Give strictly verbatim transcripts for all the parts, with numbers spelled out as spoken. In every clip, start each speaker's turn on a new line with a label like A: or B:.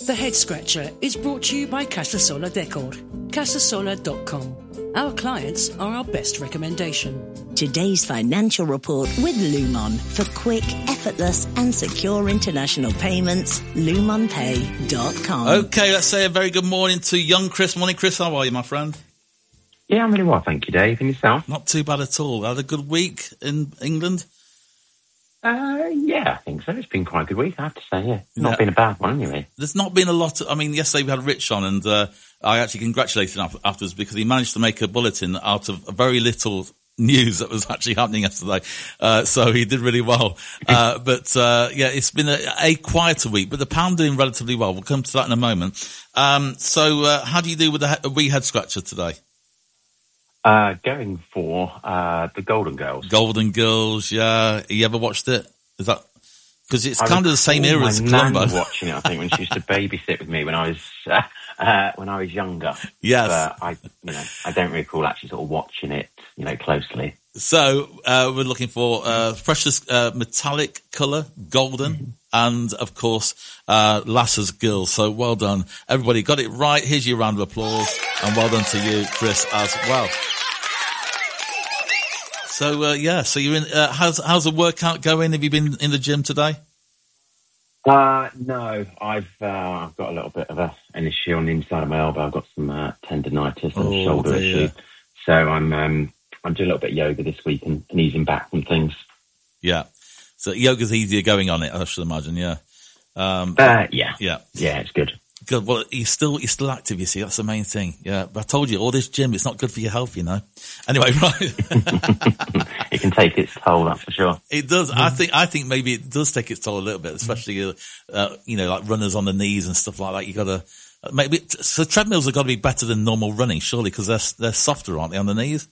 A: The Head Scratcher is brought to you by Casasola Decor. Casasola dot com. Our clients are our best recommendation.
B: Today's financial report with Lumon. For quick, effortless and secure international payments, lumon pay dot com.
C: Okay, let's say a very good morning to young Chris. Morning, Chris. How are you, my friend?
D: Yeah, I'm really well, thank you, Dave. And yourself?
C: Not too bad at all. Had a good week in England?
D: Uh, yeah, I think so. It's been quite a good week, I have to say, yeah. Not
C: Yeah.
D: been a bad one, anyway.
C: There's not been a lot. Of, I mean, yesterday we had Rich on, and uh, I actually congratulated him afterwards because he managed to make a bulletin out of very little news that was actually happening yesterday. Uh, so he did really well. Uh, but, uh, yeah, it's been a, a quieter week, but the pound doing relatively well. We'll come to that in a moment. Um, so uh, how do you do with the wee head scratcher today?
D: Uh, going for uh, the Golden Girls.
C: Golden Girls, yeah. You ever watched it? Is that because it's
D: I
C: kind of the same era as
D: Nan
C: Columbo?
D: watching it, I think, when she used to babysit with me when I was uh, uh, when I was younger.
C: Yes.
D: But I, you know, I don't recall actually sort of watching it, you know, closely.
C: So uh, we're looking for uh, precious uh, metallic colour, golden, mm-hmm. and of course uh, Lasser's Girls. So well done, everybody. Got it right. Here's your round of applause, and well done to you, Chris, as well. So uh, yeah, so you're in. Uh, how's how's the workout going? Have you been in the gym today?
D: Uh, no, I've uh, I've got a little bit of a, an issue on the inside of my elbow. I've got some uh, tendonitis and
C: Oh,
D: a shoulder
C: dear.
D: issue, so I'm um, I'm doing a little bit of yoga this week and, and easing back from things.
C: Yeah. So yoga's easier going on it, I should imagine. Yeah. Um,
D: Uh, yeah,
C: yeah.
D: yeah, it's good.
C: Good. Well, you're still you're still active. You see, that's the main thing. Yeah. But I told you, all this gym, it's not good for your health. You know. Anyway, right.
D: It can take its toll, that's for sure.
C: It does. I think. I think maybe it does take its toll a little bit, especially uh, uh, you know, like runners on the knees and stuff like that. You got to maybe. So treadmills have got to be better than normal running, surely, because they're they're softer, aren't they, on the knees?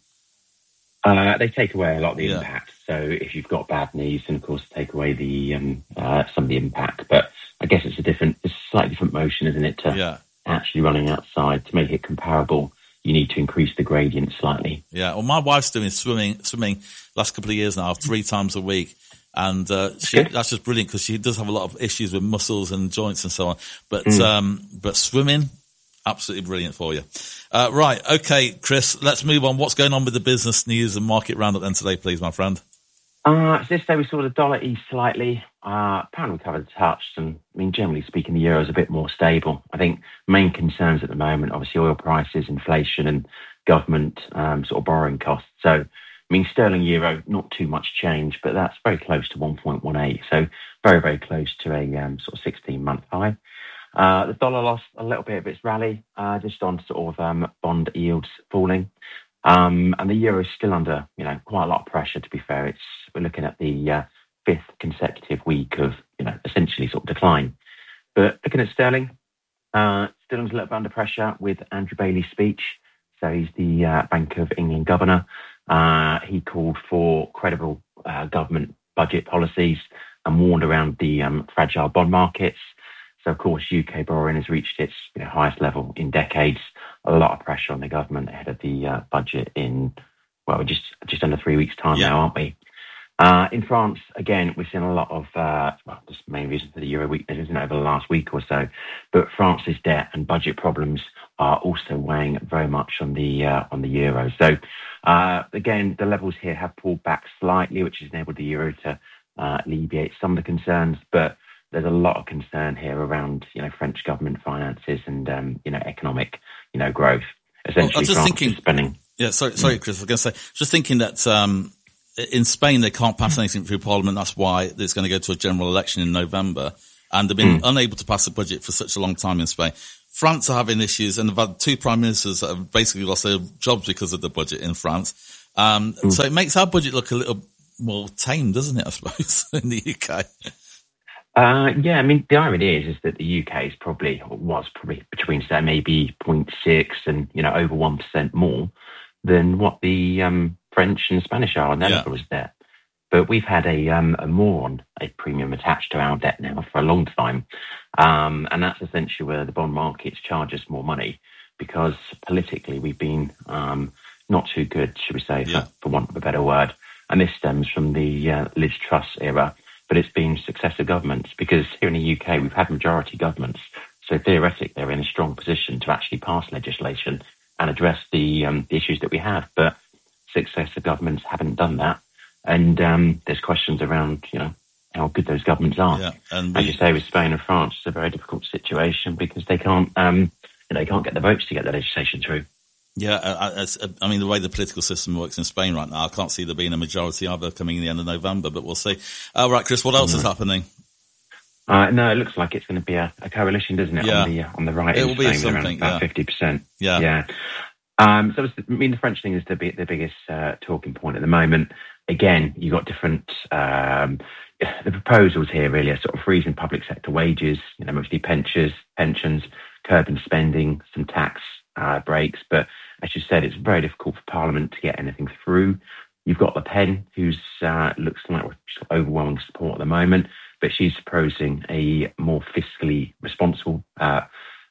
D: Uh, they take away a lot of the
C: Yeah.
D: impact. So if you've got bad knees, then of course take away the um, uh, some of the impact. But I guess it's a different, it's a slightly different motion, isn't it? To
C: Yeah.
D: actually running outside to make it comparable, you need to increase the gradient slightly.
C: Yeah. Well, my wife's doing swimming swimming last couple of years now, three times a week. And uh, she,
D: Good.
C: that's just brilliant because she does have a lot of issues with muscles and joints and so on. But
D: Mm.
C: um, but swimming, absolutely brilliant for you. Uh, right, okay, Chris, let's move on. What's going on with the business news and market roundup then today, please, my friend?
D: Uh, so this day we saw the dollar ease slightly. Uh, pound recovered a touch, and I mean, generally speaking, the euro is a bit more stable. I think main concerns at the moment, obviously, oil prices, inflation, and government um, sort of borrowing costs. So, I mean, sterling euro, not too much change, but that's very close to one point one eight. So, very, very close to a um, sort of sixteen month high. Uh, the dollar lost a little bit of its rally, uh, just on sort of um, bond yields falling. Um, and the euro is still under, you know, quite a lot of pressure, to be fair. It's, we're looking at the uh, fifth consecutive week of, you know, essentially sort of decline. But looking at sterling, uh, sterling's a little bit under pressure with Andrew Bailey's speech. So he's the uh, Bank of England governor. Uh, he called for credible uh, government budget policies and warned around the um, fragile bond markets. So, of course, U K borrowing has reached its you know, highest level in decades. A lot of pressure on the government ahead of the uh, budget in, well, just just under three weeks' time
C: Yeah.
D: now, aren't we? Uh, in France, again, we're seeing a lot of, uh, well, this is the main reason for the euro weakness, isn't it, over the last week or so. But France's debt and budget problems are also weighing very much on the uh, on the euro. So, uh, again, the levels here have pulled back slightly, which has enabled the euro to uh, alleviate some of the concerns. But there's a lot of concern here around, you know, French government finances and, um, you know, economic, you know, growth. Essentially,
C: Well, I was just
D: France
C: thinking-
D: is spending.
C: Yeah, sorry, sorry, Chris. I was going to say, just thinking that um, in Spain they can't pass anything through Parliament. That's why it's going to go to a general election in November, and they've been
D: Mm.
C: unable to pass a budget for such a long time in Spain. France are having issues, and they've had two prime ministers that have basically lost their jobs because of the budget in France. Um,
D: Mm.
C: So it makes our budget look a little more tame, doesn't it? I suppose in the U K.
D: Uh, yeah, I mean, the irony is, is that the U K is probably, or was probably between, say, maybe zero point six and, you know, over one percent more than what the um, French and Spanish are on their
C: Yeah.
D: levels of debt. But we've had a, um, a more on a premium attached to our debt now for a long time. Um, and that's essentially where the bond markets charge us more money, because politically we've been um, not too good, should we say,
C: Yeah.
D: for, for want of a better word. And this stems from the uh, Liz Truss era. But it's been successive governments, because here in the U K, we've had majority governments. So theoretically, they're in a strong position to actually pass legislation and address the, um, the issues that we have. But successive governments haven't done that. And um, there's questions around, you know, how good those governments are.
C: Yeah, and we,
D: as you say, with Spain and France, it's a very difficult situation because they can't, um, you know, they can't get the votes to get the legislation through.
C: Yeah, I, I, I mean, the way the political system works in Spain right now, I can't see there being a majority either coming in the end of November, but we'll see. All uh, right, Chris, what else mm. is happening?
D: Uh, no, it looks like it's going to be a, a coalition, doesn't it?
C: Yeah.
D: On the, uh, on the right
C: it
D: in
C: will
D: Spain,
C: be something,
D: about
C: yeah.
D: fifty percent.
C: Yeah.
D: Yeah. Um, so, I mean, the French thing is the, the biggest uh, talking point at the moment. Again, you've got different, um, the proposals here really are sort of freezing public sector wages, you know, mostly pensions, pensions, curbing spending, some tax uh, breaks. But as you said, it's very difficult for Parliament to get anything through. You've got Le Pen, who's uh, looks like she's got overwhelming support at the moment, but she's proposing a more fiscally responsible uh,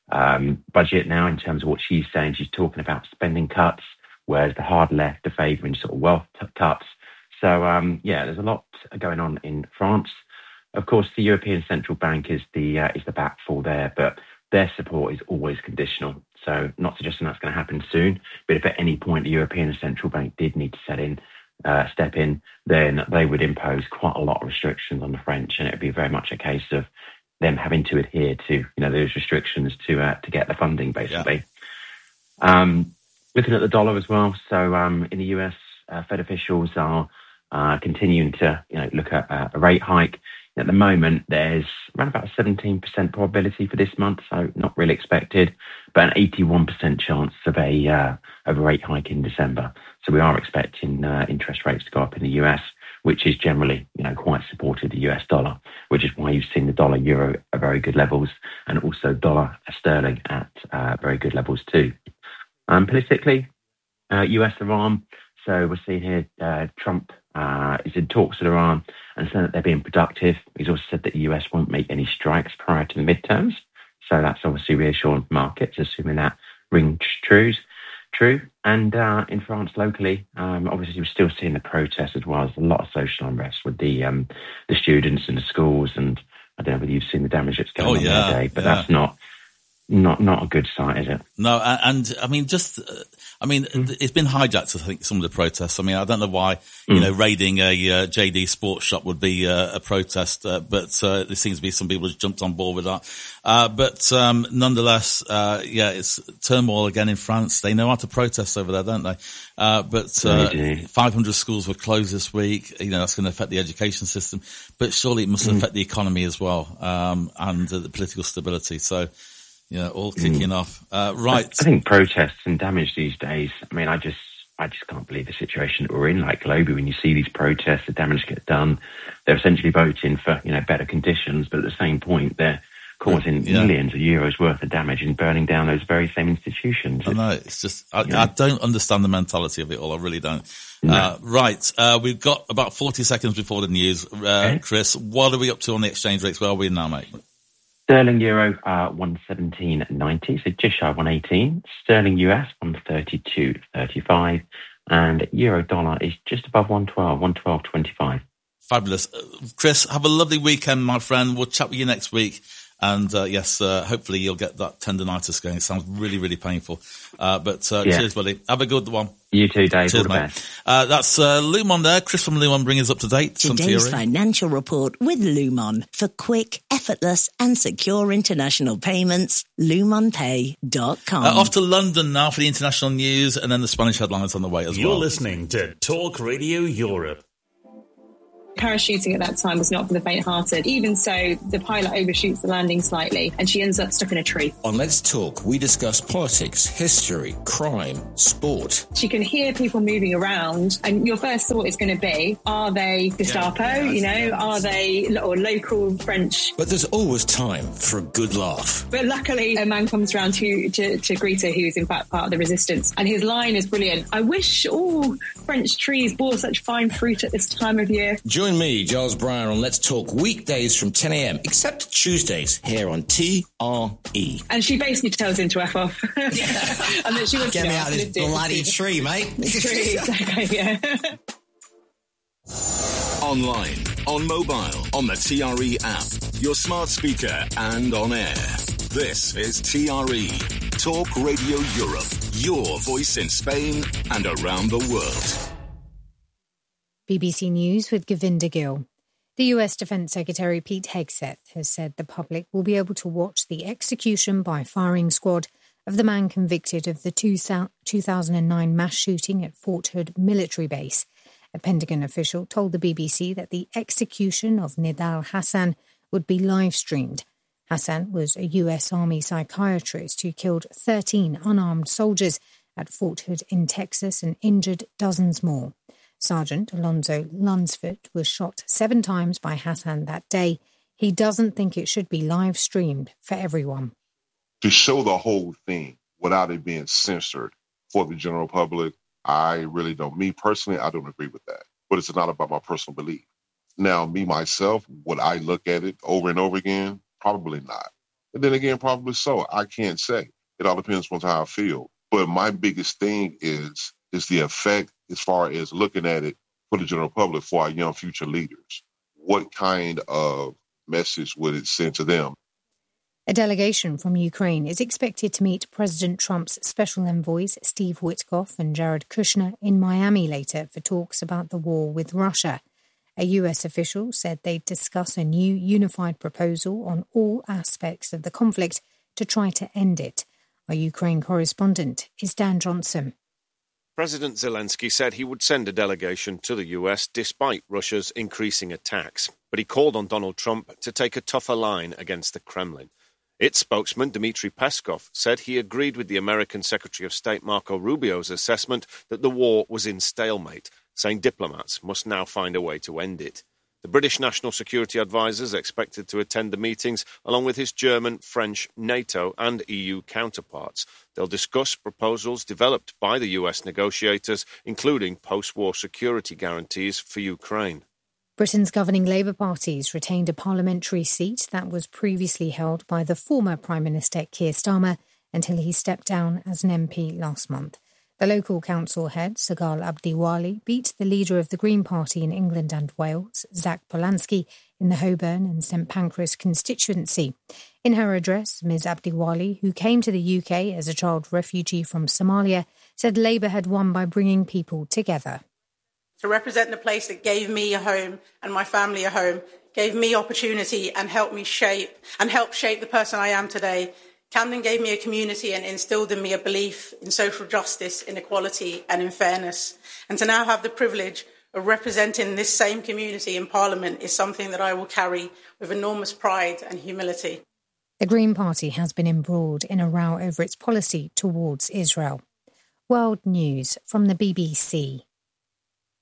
D: um, budget now in terms of what she's saying. She's talking about spending cuts, whereas the hard left are favouring sort of wealth t- cuts. So, um, yeah, there's a lot going on in France. Of course, the European Central Bank is the uh, is the backfall there, but their support is always conditional. So not suggesting that's going to happen soon, but if at any point the European Central Bank did need to set in, uh, step in, then they would impose quite a lot of restrictions on the French, and it would be very much a case of them having to adhere to, you know, those restrictions to uh, to get the funding, basically. Yeah. Um, looking at the dollar as well. So um, in the U S, uh, Fed officials are Uh, continuing to, you know, look at uh, a rate hike. At the moment, there's around about a seventeen percent probability for this month, so not really expected, but an eighty-one percent chance of a uh, of a rate hike in December. So we are expecting uh, interest rates to go up in the U S, which is generally, you know, quite supportive of the U S dollar, which is why you've seen the dollar euro at very good levels, and also dollar sterling at uh, very good levels too. Um, politically, uh, U S Iran. So we're seeing here uh, Trump uh, is in talks with Iran and saying that they're being productive. He's also said that the U S won't make any strikes prior to the midterms. So that's obviously reassuring markets, assuming that rings true. True. And uh, in France locally, um, obviously we're still seeing the protests as well as a lot of social unrest with the um, the students in the schools. And I don't know whether you've seen the damage that's going
C: oh,
D: on
C: yeah,
D: there, Dave, but
C: yeah.
D: that's not... Not not a good sight, is it?
C: No, and I mean, just, uh, I mean, mm. it's been hijacked, I think, some of the protests. I mean, I don't know why, you mm. know, raiding a uh, J D Sports shop would be uh, a protest, uh, but uh, there seems to be some people who've jumped on board with that. Uh, but um, nonetheless, uh, yeah, it's turmoil again in France. They know how to protest over there, don't they? Uh, but uh, they five hundred schools were closed this week. You know, that's going to affect the education system, but surely it must mm. affect the economy as well, um, and uh, the political stability. So, yeah, all kicking mm. off. Uh, right.
D: I think protests and damage these days, I mean, I just I just can't believe the situation that we're in, like globally, when you see these protests, the damage get done. They're essentially voting for, you know, better conditions, but at the same point, they're causing yeah. millions of euros worth of damage and burning down those very same institutions.
C: I know, it's just, I,
D: you know.
C: I don't understand the mentality of it all, I really don't.
D: No.
C: Uh, right, uh, we've got about forty seconds before the news. Uh, okay. Chris, what are we up to on the exchange rates? Where are we now, mate?
D: Sterling euro, uh, one seventeen ninety, so just shy of one eighteen. Sterling U S, one thirty-two thirty-five. And euro dollar is just above one twelve, one twelve twenty-five.
C: Fabulous. Uh, Chris, have a lovely weekend, my friend. We'll chat with you next week. And, uh, yes, uh, hopefully you'll get that tendinitis going. It sounds really, really painful. Uh, but, uh, yeah. cheers, buddy. Have a good one.
D: You too, Dave.
C: Cheers,
D: all the
C: mate.
D: best.
C: Uh, that's, uh, Lumon there. Chris from Lumon bringing us up to date.
B: Today's financial report with Lumon. For quick, effortless and secure international payments, lumon pay dot com.
C: Uh, off to London now for the international news and then the Spanish headlines on the way as
E: You're
C: well.
E: You're listening to Talk Radio Europe.
F: Parachuting at that time was not for the faint-hearted. Even so, the pilot overshoots the landing slightly and she ends up stuck in a tree.
G: On Let's Talk, we discuss politics, history, crime, sport.
F: She can hear people moving around and your first thought is going to be, are they Gestapo, yeah, yeah, you know, are they or local French?
G: But there's always time for a good laugh.
F: But luckily, a man comes around to, to, to greet her, who's in fact part of the resistance. And his line is brilliant. I wish all French trees bore such fine fruit at this time of year.
G: Join me, Giles Brown, on Let's Talk weekdays from ten a.m, except Tuesdays, here on T R E.
F: And she basically tells him to F off. and that she wants
H: Get
F: to
H: me out of this bloody tree, mate.
F: Tree, exactly, yeah.
E: Online, on mobile, on the T R E app, your smart speaker and on air.
I: This is T R E, Talk Radio Europe, your voice in Spain and around the world.
J: B B C News with Govinda Gill. The U S Defence Secretary Pete Hegseth has said the public will be able to watch the execution by firing squad of the man convicted of the two thousand nine mass shooting at Fort Hood military base. A Pentagon official told the B B C that the execution of Nidal Hassan would be live-streamed. Hassan was a U S Army psychiatrist who killed thirteen unarmed soldiers at Fort Hood in Texas and injured dozens more. Sergeant Alonzo Lunsford was shot seven times by Hassan that day. He doesn't think it should be live-streamed for everyone.
K: To show the whole thing without it being censored for the general public, I really don't. Me personally, I don't agree with that. But it's not about my personal belief. Now, me, myself, would I look at it over and over again? Probably not. And then again, probably so. I can't say. It all depends on how I feel. But my biggest thing is, is the effect as far as looking at it for the general public, for our young future leaders. What kind of message would it send to them?
J: A delegation from Ukraine is expected to meet President Trump's special envoys Steve Witkoff and Jared Kushner in Miami later for talks about the war with Russia. A U S official said they'd discuss a new unified proposal on all aspects of the conflict to try to end it. Our Ukraine correspondent is Dan Johnson.
L: President Zelensky said he would send a delegation to the U S despite Russia's increasing attacks, but he called on Donald Trump to take a tougher line against the Kremlin. Its spokesman, Dmitry Peskov, said he agreed with the American Secretary of State Marco Rubio's assessment that the war was in stalemate, saying diplomats must now find a way to end it. The British National Security Advisor is expected to attend the meetings along with his German, French, NATO and E U counterparts. They'll discuss proposals developed by the U S negotiators, including post-war security guarantees for Ukraine.
J: Britain's governing Labour parties retained a parliamentary seat that was previously held by the former Prime Minister Keir Starmer until he stepped down as an M P last month. The local council head, Sagal Abdiwali, beat the leader of the Green Party in England and Wales, Zach Polanski, in the Holborn and St Pancras constituency. In her address, Miz Abdiwali, who came to the U K as a child refugee from Somalia, said Labour had won by bringing people together.
M: To represent the place that gave me a home and my family a home, gave me opportunity and helped me shape and helped shape the person I am today. Camden gave me a community and instilled in me a belief in social justice, inequality and in fairness. And to now have the privilege of representing this same community in Parliament is something that I will carry with enormous pride and humility.
J: The Green Party has been embroiled in a row over its policy towards Israel. World News from the B B C.